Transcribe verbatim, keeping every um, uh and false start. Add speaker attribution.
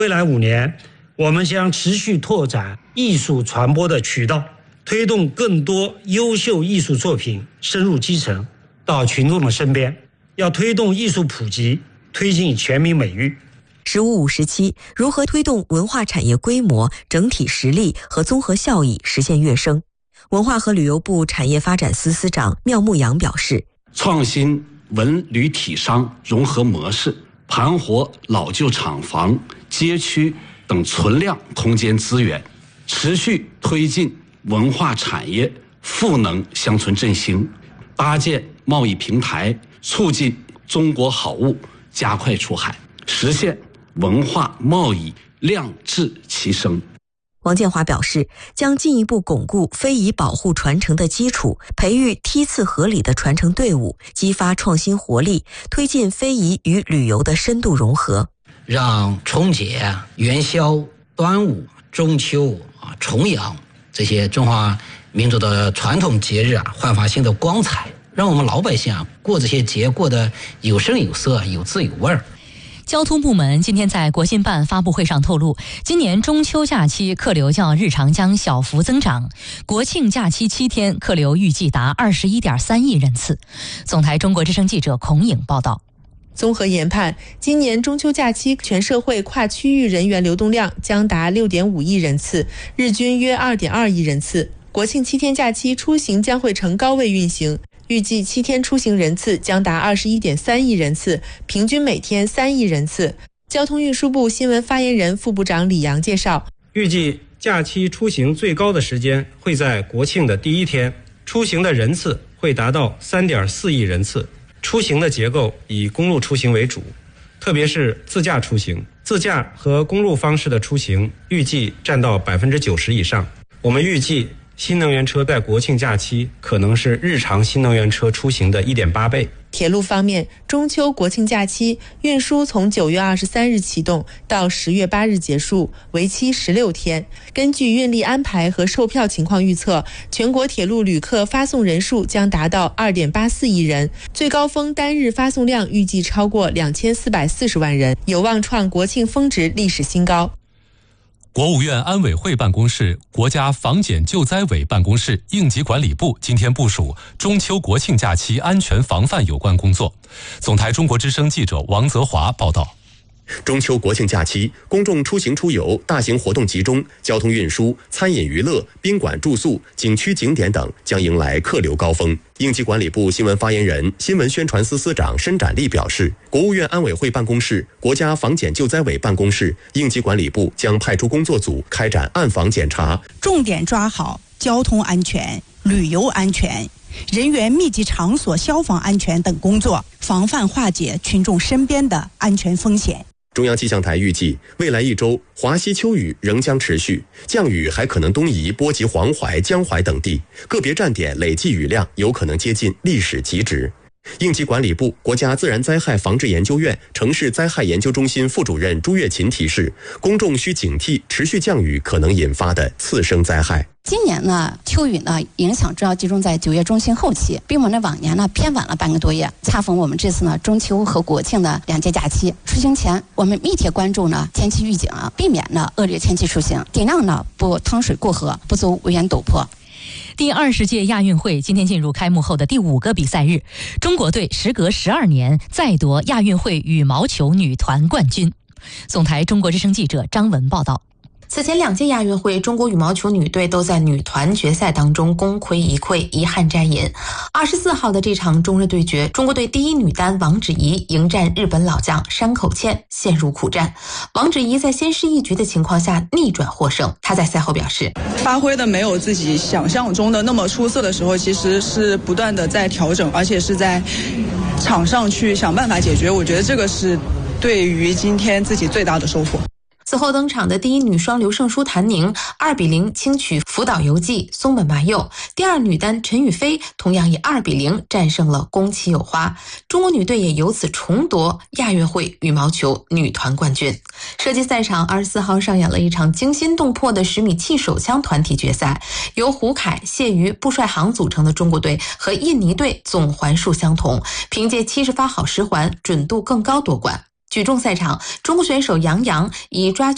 Speaker 1: 未来五年，我们将持续拓展艺术传播的渠道，推动更多优秀艺术作品深入基层，到群众的身边。要推动艺术普及，推进全民美育。
Speaker 2: 十五五时期，如何推动文化产业规模、整体实力和综合效益实现跃升？文化和旅游部产业发展司司长缪牧阳表示，
Speaker 3: 创新文旅体商融合模式，盘活老旧厂房、街区等存量空间资源，持续推进文化产业赋能乡村振兴，搭建贸易平台，促进中国好物加快出海，实现文化贸易量质齐升。
Speaker 2: 王建华表示，将进一步巩固非遗保护传承的基础，培育梯次合理的传承队伍，激发创新活力，推进非遗与旅游的深度融合，
Speaker 4: 让春节、元宵、端午、中秋、啊重阳这些中华民族的传统节日啊，焕发新的光彩，让我们老百姓啊过这些节过得有声有色、有滋有味儿。
Speaker 5: 交通部门今天在国新办发布会上透露，今年中秋假期客流较日常将小幅增长，国庆假期七天客流预计达 二十一点三亿人次。总台中国之声记者孔颖报道。
Speaker 6: 综合研判，今年中秋假期全社会跨区域人员流动量将达 六点五亿人次，日均约 二点二亿人次。国庆七天假期出行将会呈高位运行，预计七天出行人次将达 二十一点三亿人次，平均每天三亿人次。交通运输部新闻发言人副部长李阳介绍，
Speaker 1: 预计假期出行最高的时间会在国庆的第一天，出行的人次会达到 三点四亿人次。出行的结构以公路出行为主，特别是自驾出行，自驾和公路方式的出行预计占到 百分之九十 以上。我们预计新能源车在国庆假期可能是日常新能源车出行的 一点八倍。
Speaker 6: 铁路方面，中秋国庆假期运输从九月二十三日启动到十月八日结束，为期十六天。根据运力安排和售票情况预测，全国铁路旅客发送人数将达到 二点八四亿人，最高峰单日发送量预计超过两千四百四十万人，有望创国庆峰值历史新高。
Speaker 7: 国务院安委会办公室、国家防检救灾委办公室、应急管理部今天部署中秋国庆假期安全防范有关工作。总台中国之声记者王泽华报道。
Speaker 8: 中秋国庆假期，公众出行出游、大型活动集中，交通运输、餐饮娱乐、宾馆住宿、景区景点等将迎来客流高峰。应急管理部新闻发言人、新闻宣传司司长申展利表示，国务院安委会办公室、国家防检救灾委办公室、应急管理部将派出工作组开展暗访检查，
Speaker 9: 重点抓好交通安全、旅游安全、人员密集场所消防安全等工作，防范化解群众身边的安全风险。
Speaker 8: 中央气象台预计，未来一周华西秋雨仍将持续，降雨还可能东移，波及黄淮、江淮等地，个别站点累计雨量有可能接近历史极值。应急管理部、国家自然灾害防治研究院城市灾害研究中心副主任朱月琴提示，公众需警惕持续降雨可能引发的次生灾害。
Speaker 10: 今年呢，秋雨呢影响主要集中在九月中旬后期，比我们的往年呢偏晚了半个多月。恰逢我们这次呢中秋和国庆的两节假期，出行前我们密切关注呢天气预警，避免呢恶劣天气出行，尽量呢不趟水过河，不走危险陡坡。
Speaker 5: 第二十届亚运会今天进入开幕后的第五个比赛日，中国队时隔十二年再夺亚运会羽毛球女团冠军。总台中国之声记者张文报道。
Speaker 11: 此前两届亚运会，中国羽毛球女队都在女团决赛当中功亏一篑，遗憾摘银。二十四号的这场中日对决，中国队第一女单王芷怡迎战日本老将山口茜，陷入苦战。王芷怡在先失一局的情况下逆转获胜。她在赛后表示，
Speaker 12: 发挥的没有自己想象中的那么出色的时候，其实是不断的在调整，而且是在场上去想办法解决。我觉得这个是对于今天自己最大的收获。
Speaker 11: 此后登场的第一女双刘胜书谭宁二比零轻取福岛由纪松本麻佑，第二女单陈雨菲同样以二比零战胜了宫崎友花，中国女队也由此重夺亚运会羽毛球女团冠军。射击赛场二十四号上演了一场惊心动魄的十米气手枪团体决赛，由胡凯、谢瑜、布帅航组成的中国队和印尼队总环数相同，凭借七十发好十环准度更高夺冠。举重赛场，中国选手杨洋以抓